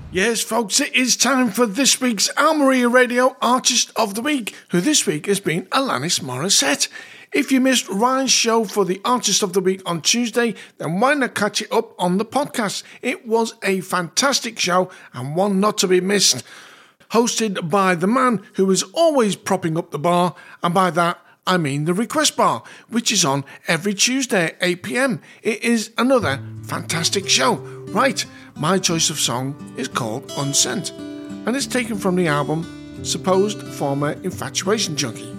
Yes, folks, it is time for this week's Almeria Radio Artist of the Week, who this week has been Alanis Morissette. If you missed Ryan's show for the Artist of the Week on Tuesday, then why not catch it up on the podcast? It was a fantastic show and one not to be missed. Hosted by the man who is always propping up the bar, and by that I mean the Request Bar, which is on every Tuesday at 8 p.m. It is another fantastic show. Right, my choice of song is called Unsent, and it's taken from the album Supposed Former Infatuation Junkie.